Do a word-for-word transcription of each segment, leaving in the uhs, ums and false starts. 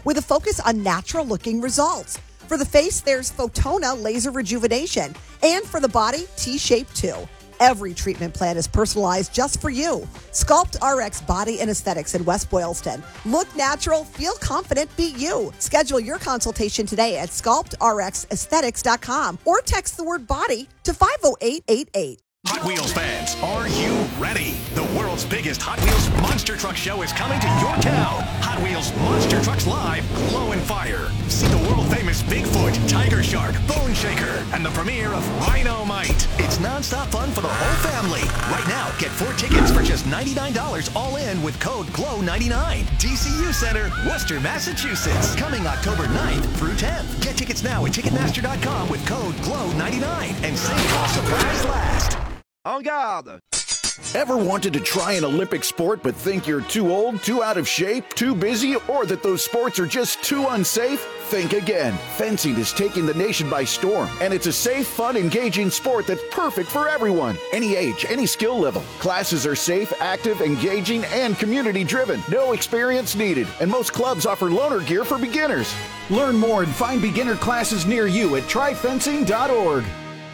with a focus on natural-looking results. For the face, there's Photona Laser Rejuvenation. And for the body, T-Shape two. Every treatment plan is personalized just for you. Sculpt R X Body and Aesthetics in West Boylston. Look natural, feel confident, be you. Schedule your consultation today at sculpt r x aesthetics dot com or text the word body to five oh eight eight eight. Hot Wheels fans, are you ready? The world's biggest Hot Wheels Monster Truck Show is coming to your town. Hot Wheels Monster Trucks Live, Glow and Fire. See the world-famous Bigfoot, Tiger Shark, Bone Shaker, and the premiere of Rhino-Mite. It's non-stop fun for the whole family. Right now, get four tickets for just ninety-nine dollars all in with code glow ninety-nine. D C U Center, Worcester, Massachusetts. Coming October ninth through tenth. Get tickets now at Ticketmaster dot com with code glow ninety-nine and save while supplies last. En garde! Ever wanted to try an Olympic sport but think you're too old, too out of shape, too busy, or that those sports are just too unsafe? Think again. Fencing is taking the nation by storm, and it's a safe, fun, engaging sport that's perfect for everyone. Any age, any skill level. Classes are safe, active, engaging, and community-driven. No experience needed, and most clubs offer loaner gear for beginners. Learn more and find beginner classes near you at try fencing dot org.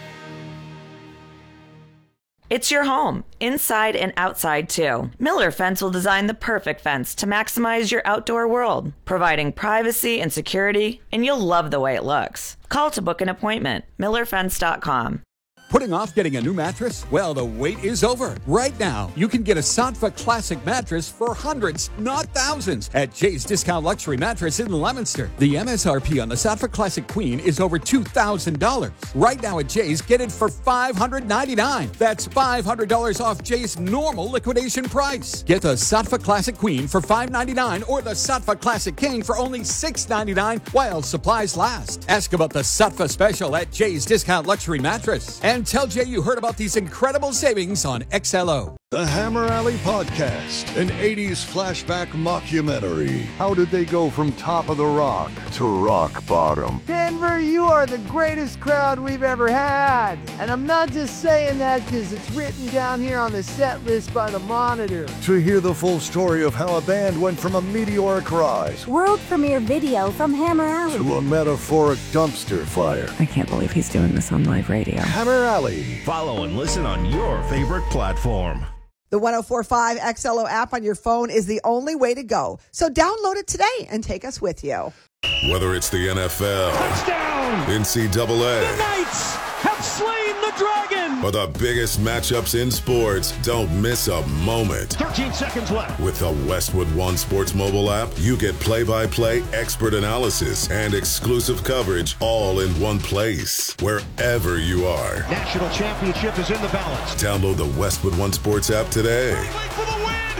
It's your home, inside and outside too. Miller Fence will design the perfect fence to maximize your outdoor world, providing privacy and security, and you'll love the way it looks. Call to book an appointment, miller fence dot com. Putting off getting a new mattress? Well, the wait is over. Right now, you can get a Sattva Classic mattress for hundreds, not thousands, at Jay's Discount Luxury Mattress in Leominster. The M S R P on the Sattva Classic Queen is over two thousand dollars. Right now at Jay's, get it for five hundred ninety-nine dollars. That's five hundred dollars off Jay's normal liquidation price. Get the Sattva Classic Queen for five hundred ninety-nine dollars or the Sattva Classic King for only six hundred ninety-nine dollars while supplies last. Ask about the Sattva Special at Jay's Discount Luxury Mattress. And tell Jay you heard about these incredible savings on X L O. The Hammer Alley Podcast, an eighties flashback mockumentary. How did they go from top of the rock to rock bottom? Denver, you are the greatest crowd we've ever had. And I'm not just saying that because it's written down here on the set list by the Monitor. To hear the full story of how a band went from a meteoric rise, world premiere video from Hammer Alley, to a metaphoric dumpster fire. I can't believe he's doing this on live radio. Hammer Alley. Follow and listen on your favorite platform. The one oh four point five X L O app on your phone is the only way to go. So download it today and take us with you. Whether it's the N F L, touchdown, N C double A, the Knights have slain the dragon, or the biggest matchups in sports, don't miss a moment. thirteen seconds left. With the Westwood One Sports mobile app, you get play-by-play expert analysis and exclusive coverage all in one place, wherever you are. National championship is in the balance. Download the Westwood One Sports app today. Wait for the win.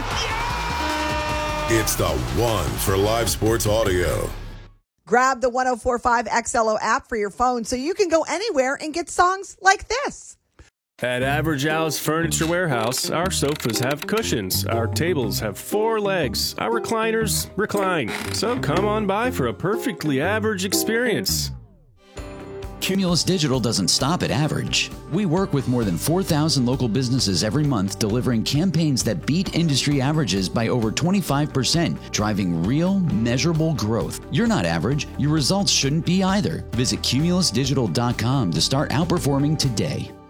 Yeah! It's the one for live sports audio. Grab the one oh four point five X L O app for your phone so you can go anywhere and get songs like this. At Average Al's Furniture Warehouse, our sofas have cushions, our tables have four legs, our recliners recline. So come on by for a perfectly average experience. Cumulus Digital doesn't stop at average. We work with more than four thousand local businesses every month, delivering campaigns that beat industry averages by over twenty-five percent, driving real, measurable growth. You're not average. Your results shouldn't be either. Visit cumulus digital dot com to start outperforming today.